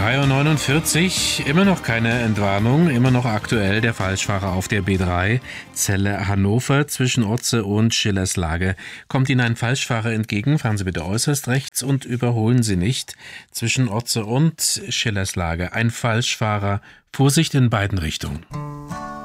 3:49 Uhr, immer noch keine Entwarnung, immer noch aktuell der Falschfahrer auf der B3, Celle Hannover, zwischen Otze und Schillerslage. Kommt Ihnen ein Falschfahrer entgegen, fahren Sie bitte äußerst rechts und überholen Sie nicht. Zwischen Otze und Schillerslage ein Falschfahrer, Vorsicht in beiden Richtungen.